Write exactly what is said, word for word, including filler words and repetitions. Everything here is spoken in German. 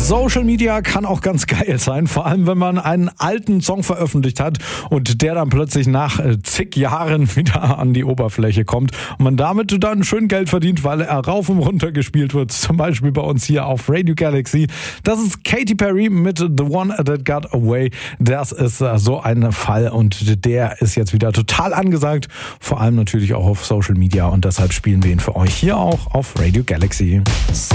Social Media kann auch ganz geil sein, vor allem wenn man einen alten Song veröffentlicht hat und der dann plötzlich nach zig Jahren wieder an die Oberfläche kommt und man damit dann schön Geld verdient, weil er rauf und runter gespielt wird, zum Beispiel bei uns hier auf Radio Galaxy. Das ist Katy Perry mit The One That Got Away. Das ist so ein Fall und der ist jetzt wieder total angesagt, vor allem natürlich auch auf Social Media und deshalb spielen wir ihn für euch hier auch auf Radio Galaxy.